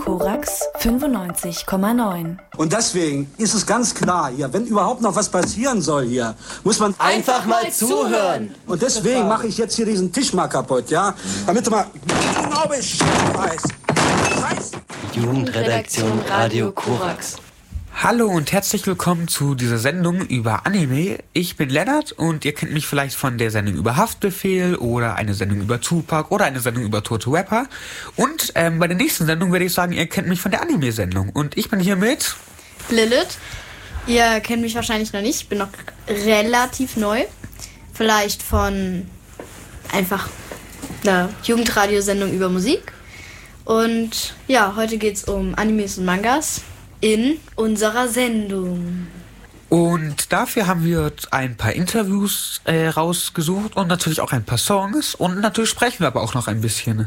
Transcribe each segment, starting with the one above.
Korax 95,9. Und deswegen ist es ganz klar hier, wenn überhaupt noch was passieren soll hier, muss man einfach mal zuhören. Und deswegen mache ich jetzt hier diesen Tisch mal kaputt, ja? Damit du mal genau Bescheid weißt. Scheiße. Jugendredaktion Radio Korax. Hallo und herzlich willkommen zu dieser Sendung über Anime. Ich bin Lennart und ihr kennt mich vielleicht von der Sendung über Haftbefehl oder eine Sendung über Tupac oder eine Sendung über tote Rapper. Und bei der nächsten Sendung werde ich sagen, ihr kennt mich von der Anime-Sendung. Und ich bin hier mit Lilith. Ihr kennt mich wahrscheinlich noch nicht, ich bin noch relativ neu. Vielleicht von einfach einer Jugendradiosendung über Musik. Und ja, heute geht es um Animes und Mangas in unserer Sendung. Und dafür haben wir ein paar Interviews rausgesucht und natürlich auch ein paar Songs. Und natürlich sprechen wir aber auch noch ein bisschen.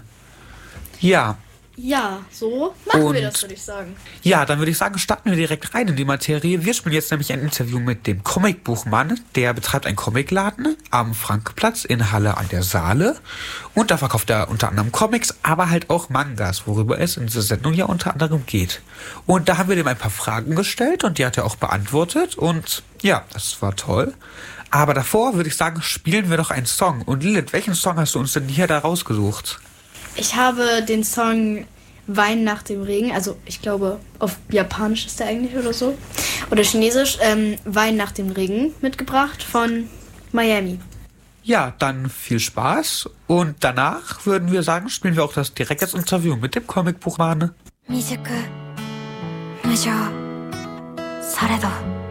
Ja, so machen wir das, würde ich sagen. Ja, dann würde ich sagen, starten wir direkt rein in die Materie. Wir spielen jetzt nämlich ein Interview mit dem Comicbuchmann. Der betreibt einen Comicladen am Frankplatz in Halle an der Saale. Und da verkauft er unter anderem Comics, aber halt auch Mangas, worüber es in dieser Sendung ja unter anderem geht. Und da haben wir dem ein paar Fragen gestellt und die hat er auch beantwortet. Und ja, das war toll. Aber davor würde ich sagen, spielen wir doch einen Song. Und Lilith, welchen Song hast du uns denn hier da rausgesucht? Ich habe den Song Wein nach dem Regen, also ich glaube auf Japanisch ist der eigentlich oder so, oder Chinesisch, Wein nach dem Regen mitgebracht von Miami. Ja, dann viel Spaß und danach würden wir sagen, spielen wir auch das direkte Interview mit dem Comicbuchmann. 未熟無情されど